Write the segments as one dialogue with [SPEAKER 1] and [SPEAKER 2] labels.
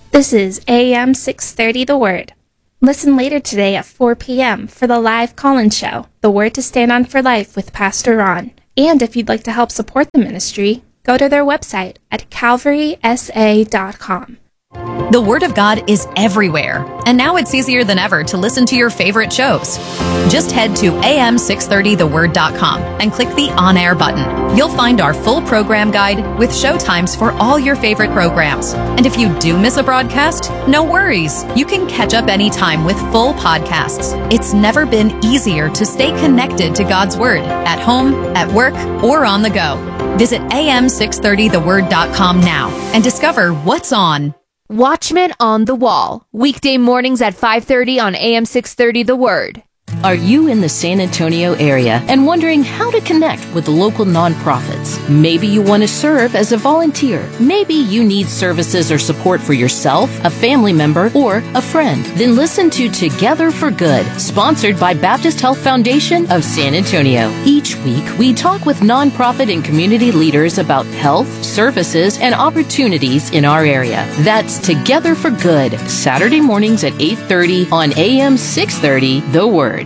[SPEAKER 1] This is AM 630 The Word. Listen later today at 4 p.m. for the live call-in show, The Word to Stand On for Life with Pastor Ron. And if you'd like to help support the ministry, go to their website at calvarysa.com.
[SPEAKER 2] The Word of God is everywhere, and now it's easier than ever to listen to your favorite shows. Just head to am630theword.com and click the on-air button. You'll find our full program guide with show times for all your favorite programs. And if you do miss a broadcast, no worries. You can catch up anytime with full podcasts. It's never been easier to stay connected to God's Word at home, at work, or on the go. Visit am630theword.com now and discover what's on.
[SPEAKER 3] Watchmen on the Wall, weekday mornings at 5:30 on AM 630 The Word.
[SPEAKER 4] Are you in the San Antonio area and wondering how to connect with local nonprofits? Maybe you want to serve as a volunteer. Maybe you need services or support for yourself, a family member, or a friend. Then listen to Together for Good, sponsored by Baptist Health Foundation of San Antonio. Each week, we talk with nonprofit and community leaders about health, services, and opportunities in our area. That's Together for Good, Saturday mornings at 8:30 on AM 630 The Word.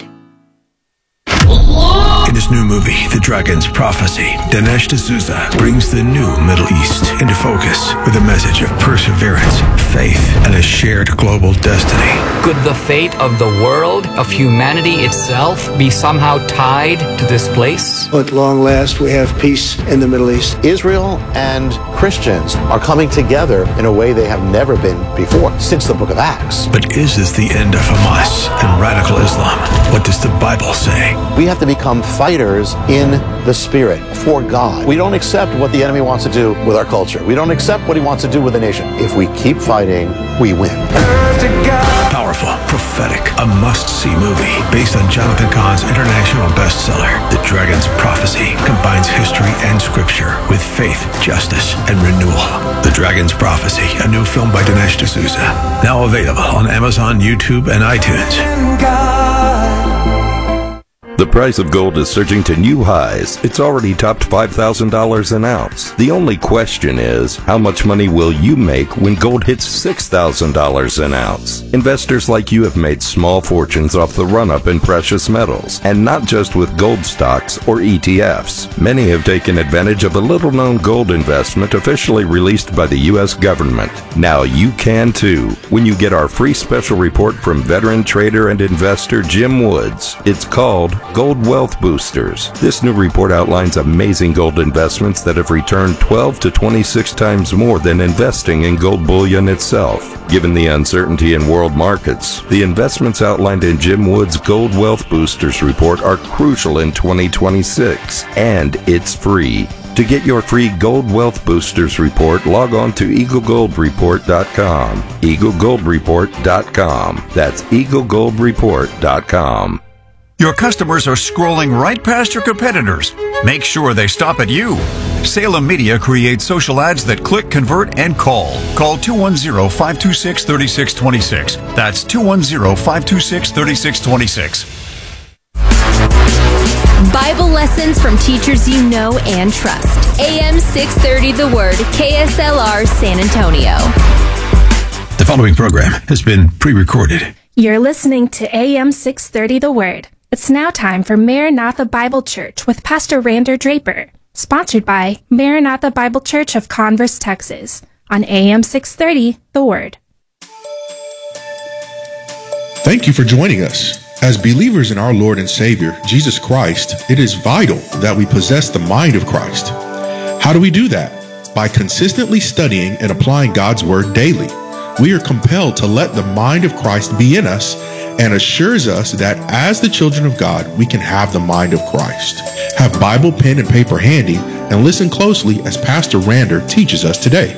[SPEAKER 5] In his new movie, The Dragon's Prophecy, Dinesh D'Souza brings the new Middle East into focus with a message of perseverance, faith, and a shared global destiny.
[SPEAKER 6] Could the fate of the world, of humanity itself, be somehow tied to this place?
[SPEAKER 7] At long last, we have peace in the Middle East.
[SPEAKER 8] Israel and Christians are coming together in a way they have never been before, since the book of Acts.
[SPEAKER 5] But is this the end of Hamas and radical Islam? What does the Bible say?
[SPEAKER 8] We have to become fighters in the Spirit for God. We don't accept what the enemy wants to do with our culture. We don't accept what he wants to do with the nation. If we keep fighting, we win.
[SPEAKER 5] Powerful, prophetic, a must-see movie based on Jonathan Cahn's international bestseller, The Dragon's Prophecy, combines history and scripture with faith, justice, and renewal. The Dragon's Prophecy, a new film by Dinesh D'Souza, now available on Amazon, YouTube, and iTunes.
[SPEAKER 9] The price of gold is surging to new highs. It's already topped $5,000 an ounce. The only question is, how much money will you make when gold hits $6,000 an ounce? Investors like you have made small fortunes off the run-up in precious metals, and not just with gold stocks or ETFs. Many have taken advantage of a little-known gold investment officially released by the U.S. government. Now you can too, when you get our free special report from veteran trader and investor Jim Woods. It's called Gold Wealth Boosters. This new report outlines amazing gold investments that have returned 12 to 26 times more than investing in gold bullion itself. Given the uncertainty in world markets, the investments outlined in Jim Woods' Gold Wealth Boosters report are crucial in 2026, and it's free. To get your free Gold Wealth Boosters report, log on to EagleGoldReport.com. EagleGoldReport.com. That's EagleGoldReport.com.
[SPEAKER 10] Your customers are scrolling right past your competitors. Make sure they stop at you. Salem Media creates social ads that click, convert, and call. Call 210-526-3626. That's 210-526-3626.
[SPEAKER 3] Bible lessons from teachers you know and trust. AM 630 The Word, KSLR San Antonio.
[SPEAKER 5] The following program has been pre-recorded.
[SPEAKER 1] You're listening to AM 630 The Word. It's now time for Maranatha Bible Church with Pastor Rander Draper, sponsored by Maranatha Bible Church of Converse, Texas, on AM 630 The Word.
[SPEAKER 11] Thank you for joining us. As believers in our Lord and Savior, Jesus Christ, it is vital that we possess the mind of Christ. How do we do that? By consistently studying and applying God's Word daily. We are compelled to let the mind of Christ be in us and assures us that as the children of God, we can have the mind of Christ. Have Bible, pen, and paper handy and listen closely as Pastor Rander teaches us today.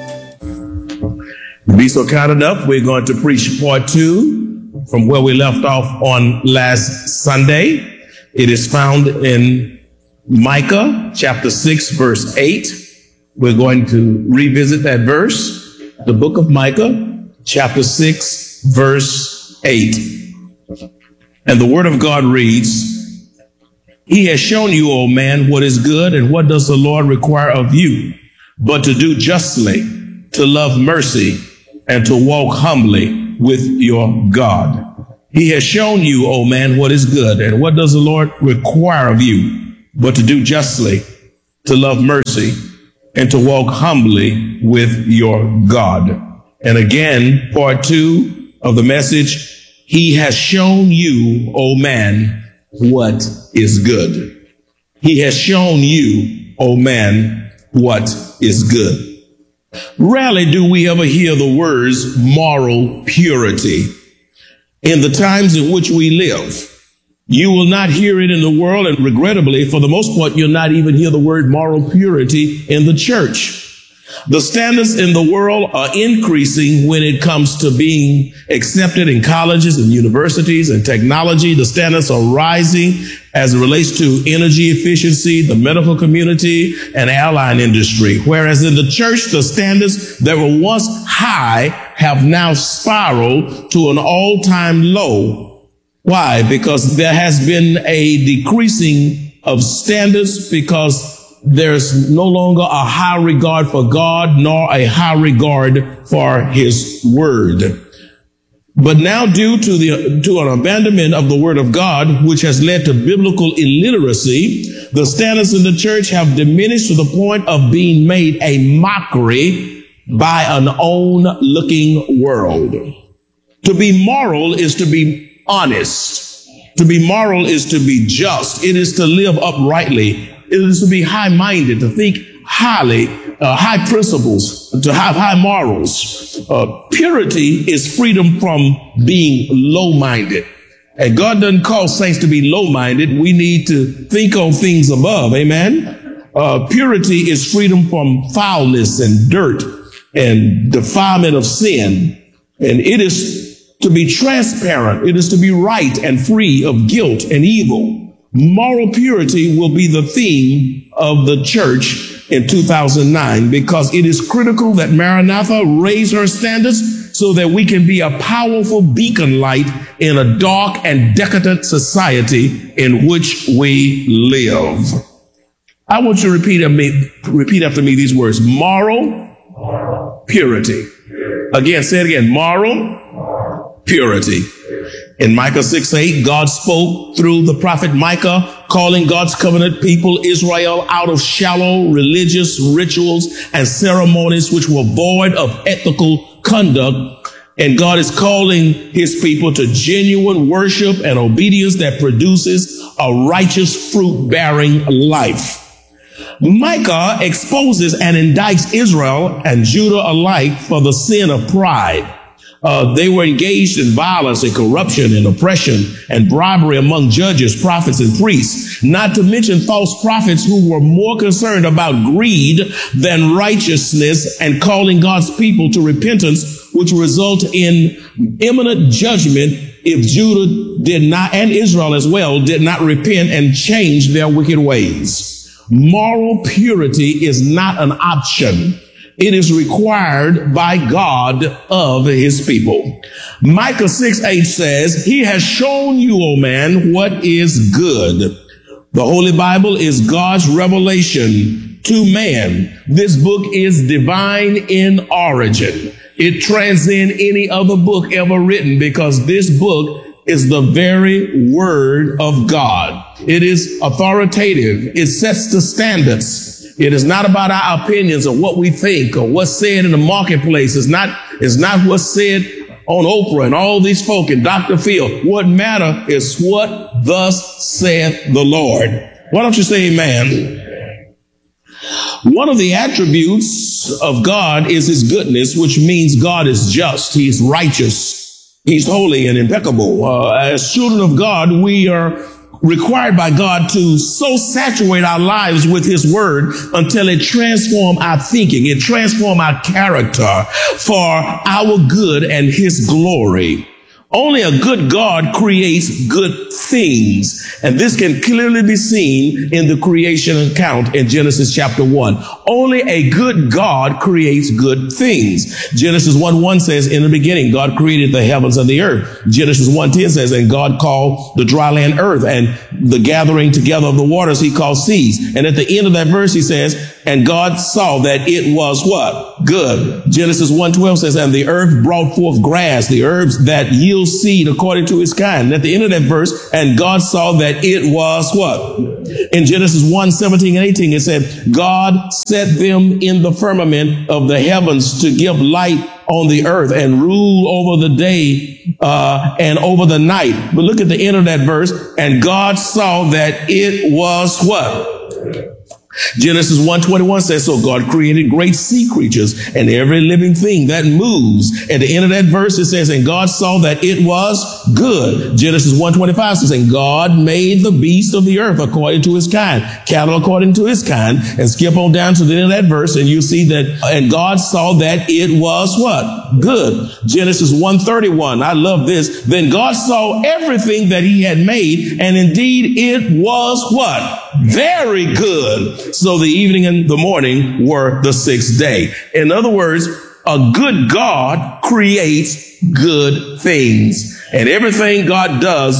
[SPEAKER 12] Be so kind enough, we're going to preach part 2 from where we left off on last Sunday. It is found in Micah chapter 6, verse 8. We're going to revisit that verse. The book of Micah, chapter 6, verse 8. And the word of God reads, He has shown you, O man, what is good, and what does the Lord require of you, but to do justly, to love mercy, and to walk humbly with your God. He has shown you, O man, what is good. And what does the Lord require of you but to do justly, to love mercy, and to walk humbly with your God. And again, part 2 of the message, he has shown you, O man, what is good. He has shown you, O man, what is good. Rarely do we ever hear the words moral purity. In the times in which we live, you will not hear it in the world, and regrettably, for the most part, you'll not even hear the word moral purity in the church. The standards in the world are increasing when it comes to being accepted in colleges and universities and technology. The standards are rising as it relates to energy efficiency, the medical community, and airline industry. Whereas in the church, the standards that were once high have now spiraled to an all-time low. Why? Because there has been a decreasing of standards, because there's no longer a high regard for God nor a high regard for his word. But now, due to an abandonment of the word of God, which has led to biblical illiteracy, the standards in the church have diminished to the point of being made a mockery by an own-looking world. To be moral is to be honest. To be moral is to be just. It is to live uprightly. It is to be high-minded, to think highly, high principles, to have high morals. Purity is freedom from being low-minded. And God doesn't call saints to be low-minded. We need to think on things above. Amen. Purity is freedom from foulness and dirt and defilement of sin. And it is to be transparent. It is to be right and free of guilt and evil. Moral purity will be the theme of the church in 2009, because it is critical that Maranatha raise her standards so that we can be a powerful beacon light in a dark and decadent society in which we live. I want you to repeat after me these words: moral purity. Again, say it again: moral purity. In Micah 6:8, God spoke through the prophet Micah, calling God's covenant people Israel out of shallow religious rituals and ceremonies which were void of ethical conduct. And God is calling his people to genuine worship and obedience that produces a righteous fruit-bearing life. Micah exposes and indicts Israel and Judah alike for the sin of pride. They were engaged in violence and corruption and oppression and bribery among judges, prophets, and priests, not to mention false prophets who were more concerned about greed than righteousness and calling God's people to repentance, which result in imminent judgment if Judah did not, and Israel as well, did not repent and change their wicked ways. Moral purity is not an option. It is required by God of his people. Micah 6:8 says, he has shown you, O man, what is good. The Holy Bible is God's revelation to man. This book is divine in origin. It transcends any other book ever written, because this book is the very word of God. It is authoritative. It sets the standards. It is not about our opinions or what we think or what's said in the marketplace. It's not what's said on Oprah and all these folk and Dr. Phil. What matters is what thus saith the Lord. Why don't you say amen? One of the attributes of God is his goodness, which means God is just. He's righteous. He's holy and impeccable. As children of God, we are required by God to so saturate our lives with his word until it transforms our thinking. It transforms our character for our good and his glory. Only a good God creates good things. And this can clearly be seen in the creation account in Genesis chapter 1. Only a good God creates good things. Genesis 1:1 says, in the beginning, God created the heavens and the earth. Genesis 1:10 says, and God called the dry land earth, and the gathering together of the waters he called seas. And at the end of that verse, he says, and God saw that it was what? Good. Genesis 1:12 says, and the earth brought forth grass, the herbs that yield seed according to its kind. And at the end of that verse, and God saw that it was what? In Genesis 1:17 and 18, it said, God set them in the firmament of the heavens to give light on the earth and rule over the day and over the night. But look at the end of that verse. And God saw that it was what? Genesis 1:21 says, so God created great sea creatures and every living thing that moves. At the end of that verse, it says, and God saw that it was good. Genesis 1:25 says, and God made the beasts of the earth according to his kind, cattle according to his kind. And skip on down to the end of that verse, and you see that, and God saw that it was what? Good. Genesis 1:31. I love this. Then God saw everything that he had made, and indeed it was what? Very good. So the evening and the morning were the sixth day. In other words, a good God creates good things. And everything God does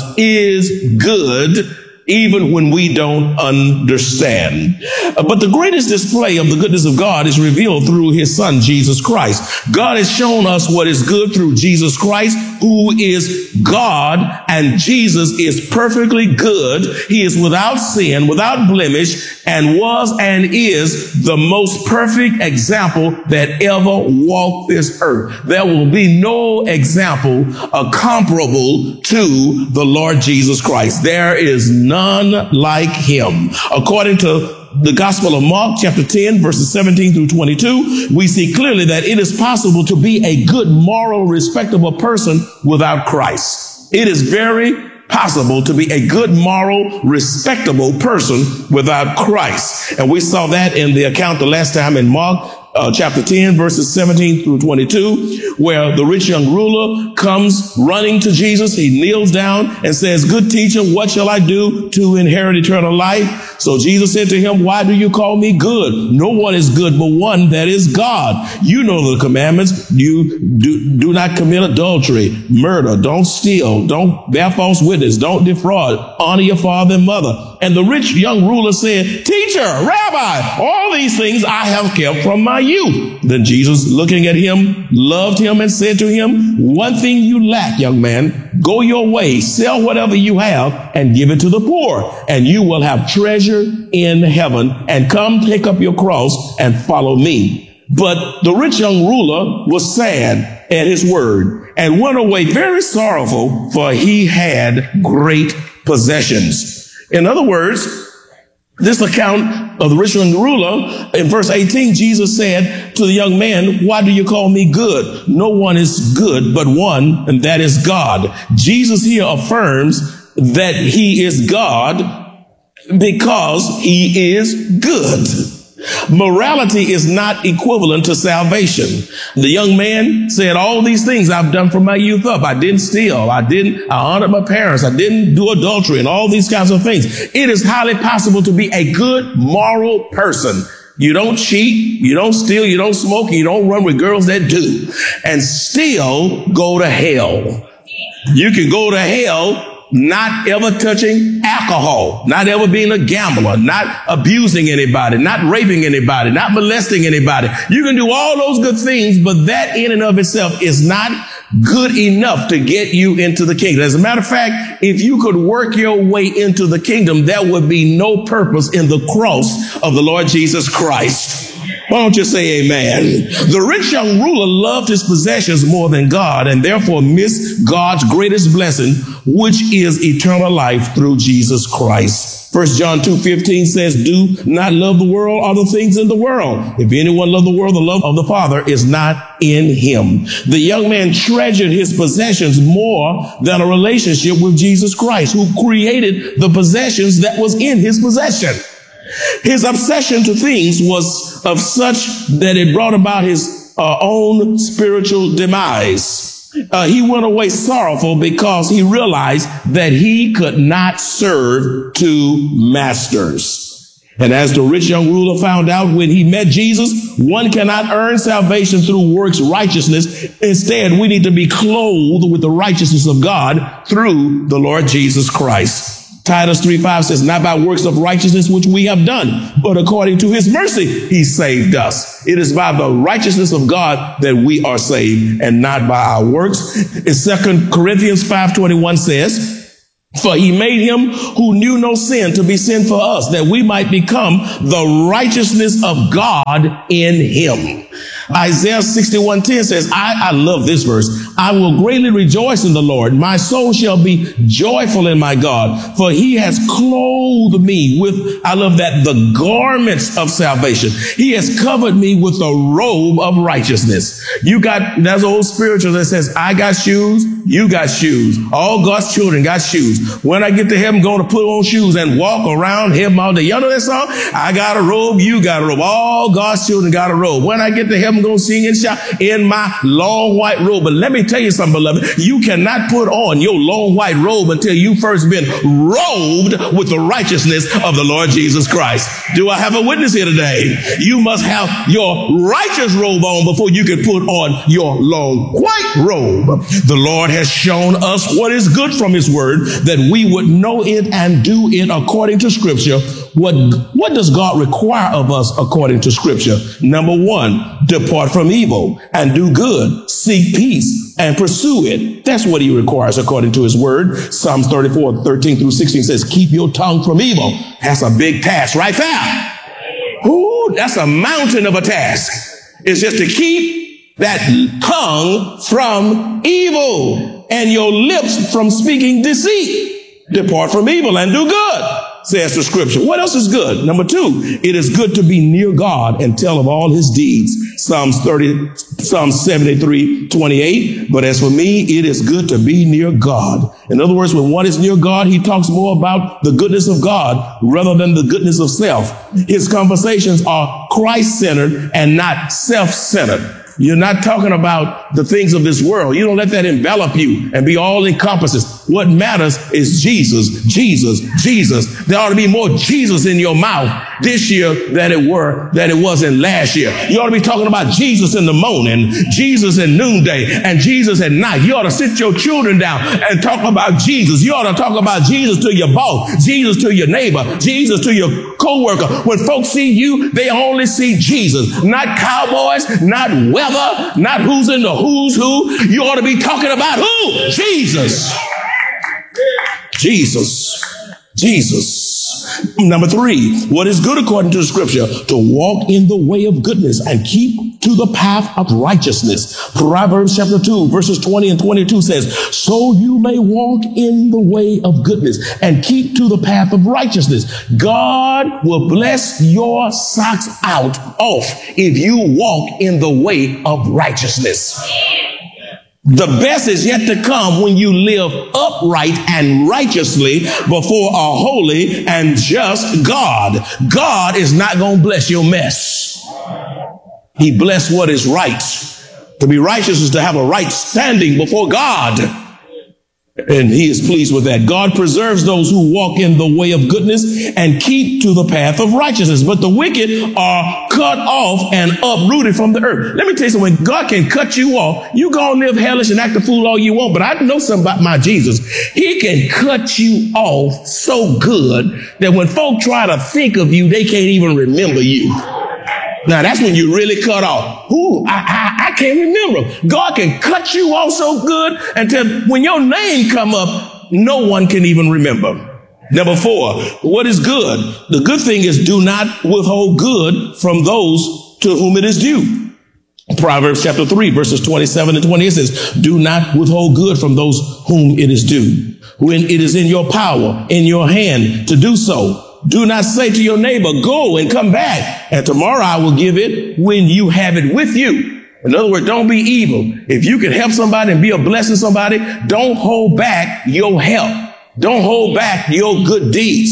[SPEAKER 12] is good, even when we don't understand. But the greatest display of the goodness of God is revealed through his son, Jesus Christ. God has shown us what is good through Jesus Christ, who is God, and Jesus is perfectly good. He is without sin, without blemish, and was and is the most perfect example that ever walked this earth. There will be no example comparable to the Lord Jesus Christ. There is none like him. According to the Gospel of Mark, chapter 10, verses 17 through 22, we see clearly that it is possible to be a good, moral, respectable person without Christ. It is very possible to be a good, moral, respectable person without Christ. And we saw that in the account the last time in Mark chapter 10, verses 17 through 22, where the rich young ruler comes running to Jesus. He kneels down and says, good teacher, what shall I do to inherit eternal life? So Jesus said to him, why do you call me good? No one is good but one, that is God. You know the commandments. You do not commit adultery, murder, don't steal, don't bear false witness, don't defraud, honor your father and mother. And the rich young ruler said, teacher, rabbi, all these things I have kept from my youth. Then Jesus, looking at him, loved him and said to him, one thing you lack, young man. Go your way, sell whatever you have and give it to the poor, and you will have treasure in heaven. And come take up your cross and follow me. But the rich young ruler was sad at his word and went away very sorrowful, for he had great possessions. In other words, this account of the rich young ruler, in verse 18, Jesus said to the young man, why do you call me good? No one is good but one, and that is God. Jesus here affirms that he is God because he is good. Morality is not equivalent to salvation. The young man said, all these things I've done from my youth up. I didn't steal. I honored my parents. I didn't do adultery and all these kinds of things. It is highly possible to be a good moral person. You don't cheat, you don't steal, you don't smoke, you don't run with girls that do, and still go to hell. You can go to hell not ever touching alcohol, not ever being a gambler, not abusing anybody, not raping anybody, not molesting anybody. You can do all those good things, but that in and of itself is not good enough to get you into the kingdom. As a matter of fact, if you could work your way into the kingdom, there would be no purpose in the cross of the Lord Jesus Christ. Why don't you say amen? The rich young ruler loved his possessions more than God, and therefore missed God's greatest blessing, which is eternal life through Jesus Christ. 1 John 2:15 says, do not love the world or the things in the world. If anyone love the world, the love of the Father is not in him. The young man treasured his possessions more than a relationship with Jesus Christ, who created the possessions that was in his possession. His obsession to things was of such that it brought about his own spiritual demise. He went away sorrowful because he realized that he could not serve two masters. And as the rich young ruler found out when he met Jesus, one cannot earn salvation through works righteousness. Instead, we need to be clothed with the righteousness of God through the Lord Jesus Christ. Titus 3:5 says, not by works of righteousness which we have done, but according to his mercy, he saved us. It is by the righteousness of God that we are saved and not by our works. In 2 Corinthians 5:21 says, for he made him who knew no sin to be sin for us, that we might become the righteousness of God in him. Isaiah 61:10 says, I love this verse. I will greatly rejoice in the Lord. My soul shall be joyful in my God, for he has clothed me with, I love that, the garments of salvation. He has covered me with a robe of righteousness. There's an old spiritual that says, I got shoes, you got shoes. All God's children got shoes. When I get to heaven, I'm going to put on shoes and walk around heaven all day. Y'all know that song? I got a robe, you got a robe. All God's children got a robe. When I get to heaven, I'm going to sing and shout in my long white robe. But let me tell you something, beloved. You cannot put on your long white robe until you first been robed with the righteousness of the Lord Jesus Christ. Do I have a witness here today? You must have your righteous robe on before you can put on your long white robe. The Lord has shown us what is good from his word, that we would know it and do it according to scripture. What does God require of us according to scripture? Number one, depart from evil and do good, seek peace and pursue it. That's what he requires according to his word. Psalms 34:13-16 says, keep your tongue from evil. That's a big task right there. Ooh, that's a mountain of a task. It's just to keep that tongue from evil and your lips from speaking deceit. Depart from evil and do good, says the scripture. What else is good? Number two, it is good to be near God and tell of all his deeds. Psalms 73:28. But as for me, it is good to be near God. In other words, when one is near God, he talks more about the goodness of God rather than the goodness of self. His conversations are Christ-centered and not self-centered. You're not talking about the things of this world. You don't let that envelop you and be all encompassing. What matters is Jesus, Jesus, Jesus. There ought to be more Jesus in your mouth this year than it was in last year. You ought to be talking about Jesus in the morning, Jesus in noonday, and Jesus at night. You ought to sit your children down and talk about Jesus. You ought to talk about Jesus to your boss, Jesus to your neighbor, Jesus to your coworker. When folks see you, they only see Jesus, not cowboys, not weather, not who's in the who's who. You ought to be talking about who? Jesus. Jesus. Jesus. Number three, what is good according to the scripture? To walk in the way of goodness and keep to the path of righteousness. Proverbs chapter 2, verses 20 and 22 says, so you may walk in the way of goodness and keep to the path of righteousness. God will bless your socks off if you walk in the way of righteousness. The best is yet to come when you live upright and righteously before a holy and just God. God is not going to bless your mess. He blessed what is right. To be righteous is to have a right standing before God. And he is pleased with that. God preserves those who walk in the way of goodness and keep to the path of righteousness. But the wicked are cut off and uprooted from the earth. Let me tell you something. When God can cut you off, you go and live hellish and act a fool all you want. But I know something about my Jesus. He can cut you off so good that when folk try to think of you, they can't even remember you. Now, that's when you really cut off. I can't remember. God can cut you off so good until when your name come up, no one can even remember. Number four, what is good? The good thing is do not withhold good from those to whom it is due. Proverbs chapter 3, verses 27 and 28 says, do not withhold good from those whom it is due, when it is in your power, in your hand to do so. Do not say to your neighbor, go and come back, and tomorrow I will give it when you have it with you. In other words, don't be evil. If you can help somebody and be a blessing to somebody, don't hold back your help. Don't hold back your good deeds.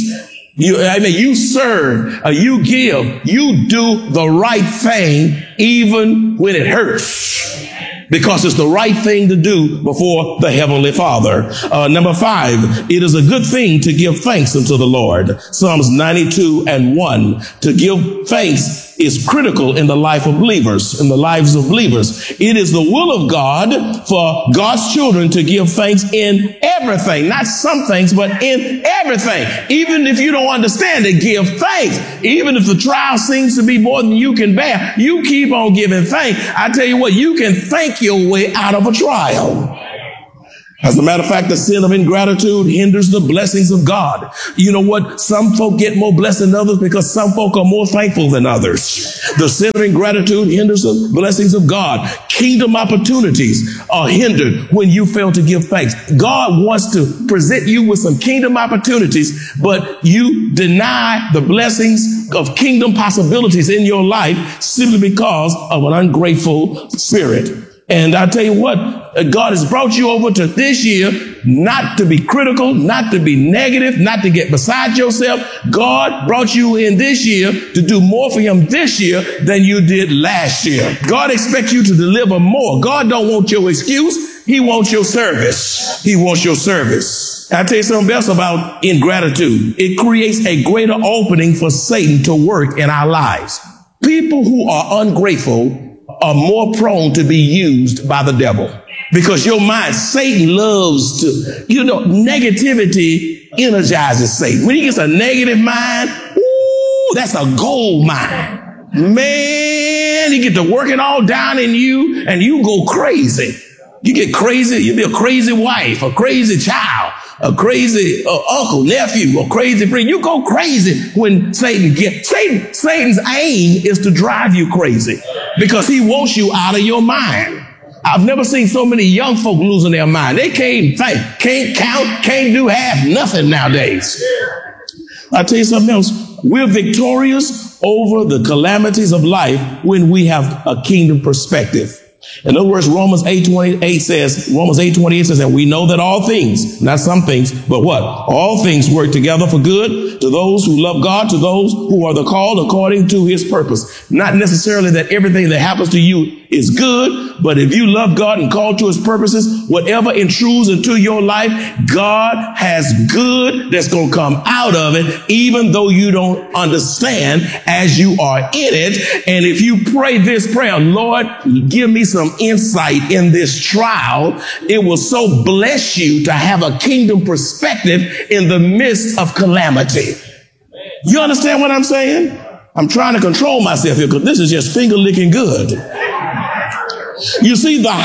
[SPEAKER 12] You serve, you give, you do the right thing even when it hurts. Because it's the right thing to do before the Heavenly Father. Number 5, it is a good thing to give thanks unto the Lord. Psalms 92:1, to give thanks is critical in the life of believers, in the lives of believers. It is the will of God for God's children to give thanks in everything, not some things, but in everything. Even if you don't understand it, give thanks. Even if the trial seems to be more than you can bear, you keep on giving thanks. I tell you what, you can thank your way out of a trial. As a matter of fact, the sin of ingratitude hinders the blessings of God. You know what? Some folk get more blessed than others because some folk are more thankful than others. The sin of ingratitude hinders the blessings of God. Kingdom opportunities are hindered when you fail to give thanks. God wants to present you with some kingdom opportunities, but you deny the blessings of kingdom possibilities in your life simply because of an ungrateful spirit. And I tell you what, God has brought you over to this year not to be critical, not to be negative, not to get beside yourself. God brought you in this year to do more for him this year than you did last year. God expects you to deliver more. God don't want your excuse. He wants your service. He wants your service. I'll tell you something else about ingratitude. It creates a greater opening for Satan to work in our lives. People who are ungrateful are more prone to be used by the devil because your mind, Satan loves to, negativity energizes Satan. When he gets a negative mind, ooh, that's a gold mine. Man, he get to working all down in you and you go crazy. You get crazy. You be a crazy wife, a crazy child, a crazy uncle, nephew, a crazy friend. You go crazy when Satan's aim is to drive you crazy because he wants you out of your mind. I've never seen so many young folk losing their mind. They can't think, can't count, can't do half nothing nowadays. I'll tell you something else. We're victorious over the calamities of life when we have a kingdom perspective. In other words, Romans 8:28 says, and we know that all things, not some things, but what? All things work together for good to those who love God, to those who are the called according to his purpose. Not necessarily that everything that happens to you is good, but if you love God and called to his purposes, whatever intrudes into your life, God has good that's going to come out of it, even though you don't understand as you are in it. And if you pray this prayer, Lord, give me some insight in this trial, it will so bless you to have a kingdom perspective in the midst of calamity. You understand what I'm saying? I'm trying to control myself here because this is just finger licking good. You see, the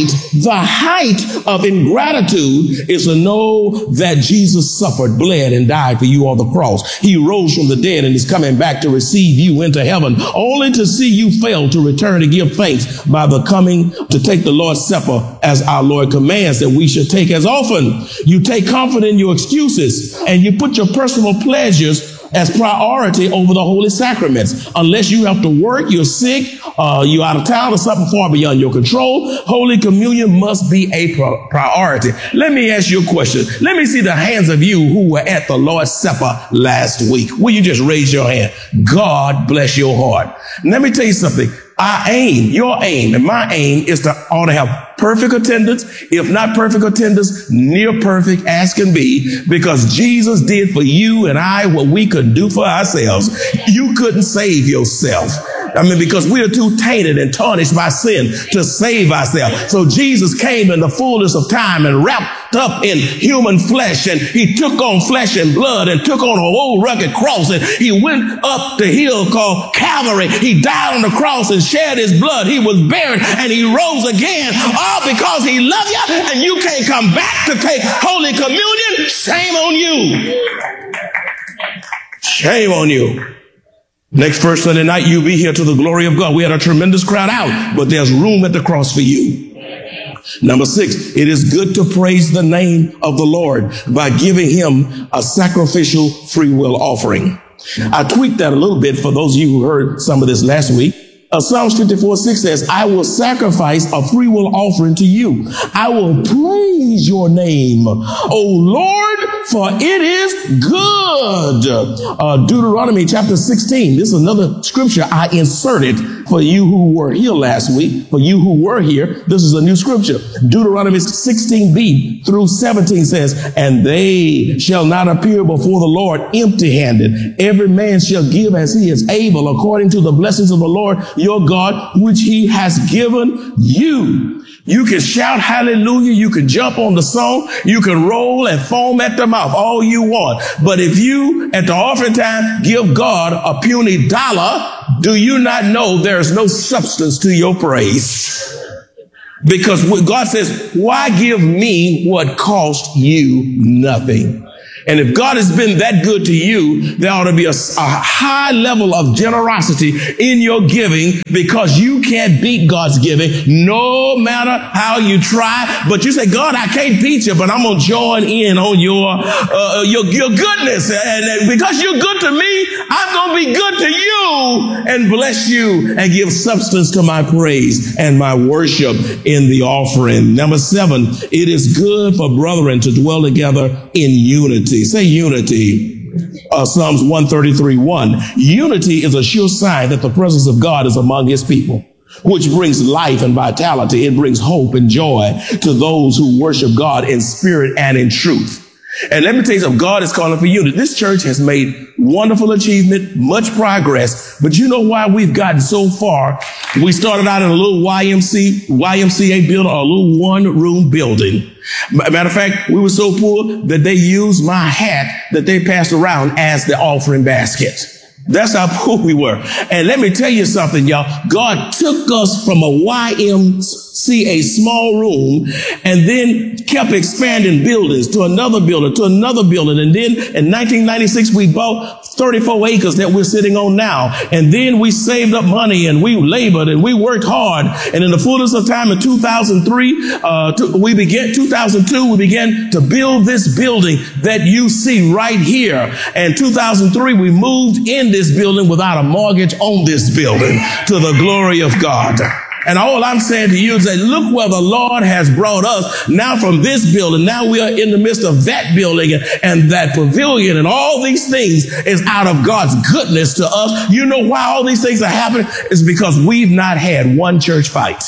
[SPEAKER 12] height of ingratitude is to know that Jesus suffered, bled, and died for you on the cross. He rose from the dead and is coming back to receive you into heaven, only to see you fail to return to give thanks by the coming to take the Lord's Supper as our Lord commands that we should take as often. You take comfort in your excuses and you put your personal pleasures as priority over the holy sacraments. Unless you have to work, you're sick, you're out of town, or something far beyond your control, Holy Communion must be a priority. Let me ask you a question. Let me see the hands of you who were at the Lord's Supper last week. Will you just raise your hand? God bless your heart. Let me tell you something. Your aim, and my aim is to ought to have perfect attendance, if not perfect attendance, near perfect as can be, because Jesus did for you and I what we couldn't do for ourselves. You couldn't save yourself. Because we are too tainted and tarnished by sin to save ourselves. So Jesus came in the fullness of time and wrapped up in human flesh, and he took on flesh and blood and took on an old rugged cross, and he went up the hill called Calvary. He died on the cross and shed his blood. He was buried and he rose again, all because he loved you, and you can't come back to take Holy Communion. Shame on you. Shame on you. Next first Sunday night, you'll be here to the glory of God. We had a tremendous crowd out, but there's room at the cross for you. Number 6, it is good to praise the name of the Lord by giving him a sacrificial free will offering. I tweaked that a little bit for those of you who heard some of this last week. Psalms 54:6 says, I will sacrifice a freewill offering to you. I will praise your name, O Lord, for it is good. Deuteronomy chapter 16. This is another scripture I inserted for you who were here last week. For you who were here, this is a new scripture. Deuteronomy 16b through 17 says, and they shall not appear before the Lord empty-handed. Every man shall give as he is able, according to the blessings of the Lord your God, which he has given you. You can shout hallelujah. You can jump on the song. You can roll and foam at the mouth all you want. But if you at the offering time give God a puny dollar, do you not know there's no substance to your praise? Because God says, why give me what cost you nothing? And if God has been that good to you, there ought to be a high level of generosity in your giving, because you can't beat God's giving no matter how you try. But you say, God, I can't beat you, but I'm going to join in on your goodness. And because you're good to me, I'm going to be good to you and bless you and give substance to my praise and my worship in the offering. Number 7, it is good for brethren to dwell together in unity. Say unity. Psalms 133:1. Unity is a sure sign that the presence of God is among his people, which brings life and vitality. It brings hope and joy to those who worship God in spirit and in truth. And let me tell you something, God is calling for unity. This church has made wonderful achievement, much progress, but you know why we've gotten so far? We started out in a little YMCA building, a little one-room building. Matter of fact, we were so poor that they used my hat that they passed around as the offering basket. That's how poor we were. And let me tell you something, y'all. God took us from a YMCA small room and then kept expanding buildings to another building, to another building. And then in 1996, we bought 34 acres that we're sitting on now. And then we saved up money and we labored and we worked hard. And in the fullness of time in 2002, we began to build this building that you see right here. And 2003, we moved in this building without a mortgage on this building, to the glory of God. And all I'm saying to you is that look where the Lord has brought us now from this building. Now we are in the midst of that building and that pavilion, and all these things is out of God's goodness to us. You know why all these things are happening? It's because we've not had one church fight.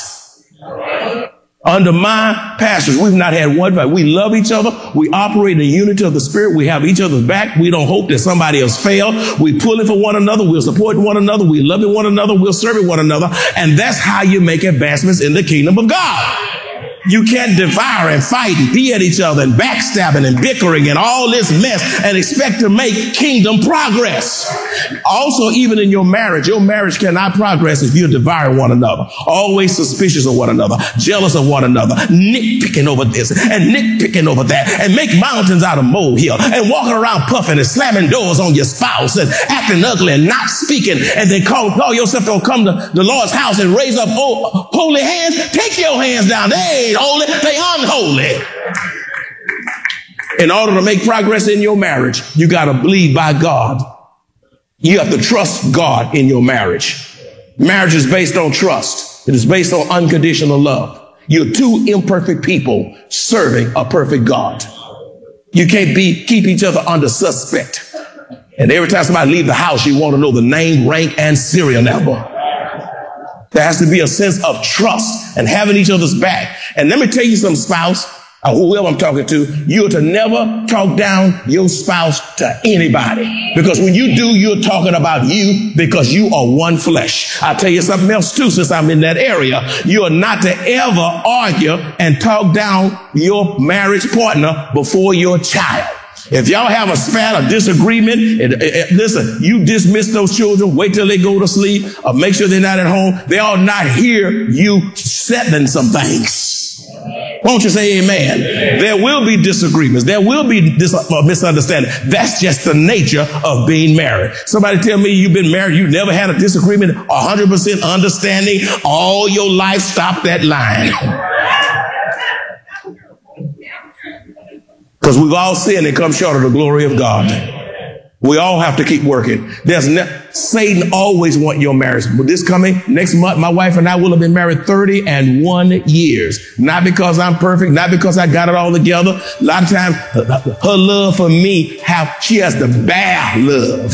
[SPEAKER 12] Under my pastors, we've not had one fight. We love each other. We operate in the unity of the Spirit. We have each other's back. We don't hope that somebody else fail. We pull it for one another. We'll support one another. We love one another. We'll serve one another. And that's how you make advancements in the kingdom of God. You can't devour and fight and be at each other and backstabbing and bickering and all this mess and expect to make kingdom progress. Also, even in your marriage cannot progress if you're devouring one another, always suspicious of one another, jealous of one another, nitpicking over this and nitpicking over that, and make mountains out of molehill, and walking around puffing and slamming doors on your spouse and acting ugly and not speaking, and then call yourself to come to the Lord's house and raise up holy hands. Take your hands down. They ain't holy, they unholy. In order to make progress in your marriage, you got to believe by God. You have to trust God in your marriage. Marriage is based on trust. It is based on unconditional love. You're two imperfect people serving a perfect God. You can't keep each other under suspect. And every time somebody leaves the house, you want to know the name, rank, and serial number. There has to be a sense of trust and having each other's back. And let me tell you something, spouse, or whoever I'm talking to, you are to never talk down your spouse to anybody. Because when you do, you're talking about you, because you are one flesh. I'll tell you something else too, since I'm in that area. You are not to ever argue and talk down your marriage partner before your child. If y'all have a spat or disagreement, listen, you dismiss those children, wait till they go to sleep, or make sure they're not at home. They ought not hear you settling some things. Won't you say amen? There will be disagreements. There will be misunderstanding. That's just the nature of being married. Somebody tell me you've been married, you never had a disagreement, 100% understanding all your life. Stop that line. Because we've all sinned and come short of the glory of God. We all have to keep working. Satan always wants your marriage. But next month, my wife and I will have been married 31 years. Not because I'm perfect, not because I got it all together. A lot of times, her love for me, she has the bad love.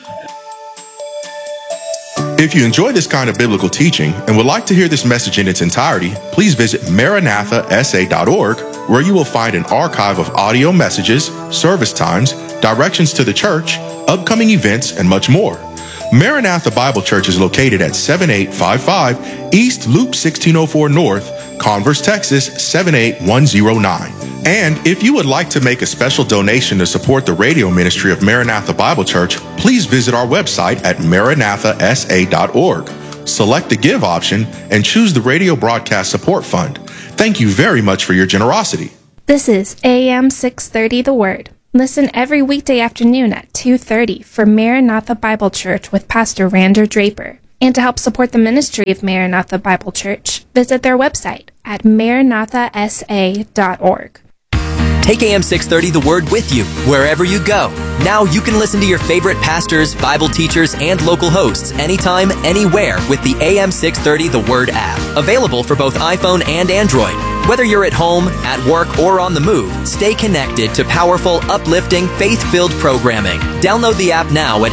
[SPEAKER 11] If you enjoy this kind of biblical teaching and would like to hear this message in its entirety, please visit MaranathaSA.org, where you will find an archive of audio messages, service times, directions to the church, upcoming events, and much more. Maranatha Bible Church is located at 7855 East Loop 1604 North, Converse, Texas 78109. And if you would like to make a special donation to support the radio ministry of Maranatha Bible Church, please visit our website at MaranathaSA.org. Select the Give option and choose the Radio Broadcast Support Fund. Thank you very much for your generosity.
[SPEAKER 1] This is AM 630 The Word. Listen every weekday afternoon at 2:30 for Maranatha Bible Church with Pastor Rander Draper. And to help support the ministry of Maranatha Bible Church, visit their website at maranathasa.org.
[SPEAKER 13] Take AM 630 The Word with you wherever you go. Now you can listen to your favorite pastors, Bible teachers, and local hosts anytime, anywhere with the AM 630 The Word app. Available for both iPhone and Android. Whether you're at home, at work, or on the move, stay connected to powerful, uplifting, faith-filled programming. Download the app now at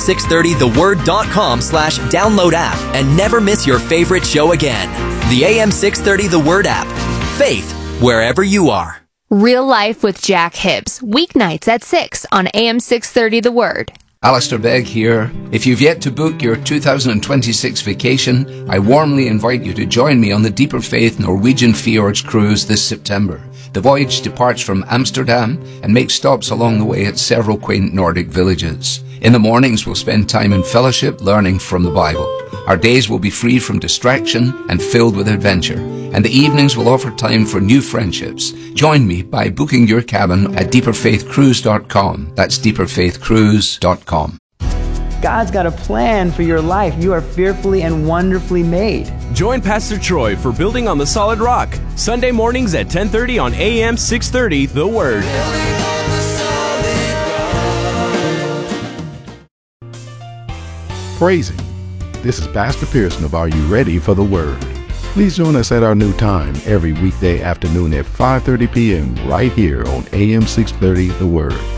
[SPEAKER 13] am630theword.com/download app and never miss your favorite show again. The AM 630 The Word app. Faith wherever you are.
[SPEAKER 3] Real Life with Jack Hibbs, weeknights at 6 on AM 630 The Word.
[SPEAKER 14] Alistair Begg here. If you've yet to book your 2026 vacation, I warmly invite you to join me on the Deeper Faith Norwegian Fjords cruise this September. The voyage departs from Amsterdam and makes stops along the way at several quaint Nordic villages. In the mornings, we'll spend time in fellowship learning from the Bible. Our days will be free from distraction and filled with adventure. And the evenings will offer time for new friendships. Join me by booking your cabin at deeperfaithcruise.com. That's deeperfaithcruise.com.
[SPEAKER 15] God's got a plan for your life. You are fearfully and wonderfully made.
[SPEAKER 16] Join Pastor Troy for Building on the Solid Rock, Sunday mornings at 10:30 on AM 630 The Word.
[SPEAKER 17] Praising. This is Pastor Pearson of Are You Ready for the Word? Please join us at our new time every weekday afternoon at 5:30 p.m. right here on AM 630 The Word.